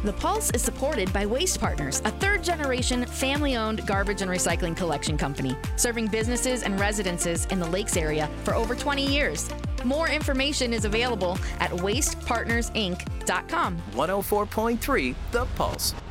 The Pulse is supported by Waste Partners, a third-generation, family-owned garbage and recycling collection company, serving businesses and residences in the Lakes area for over 20 years. More information is available at wastepartnersinc.com. 104.3 The Pulse.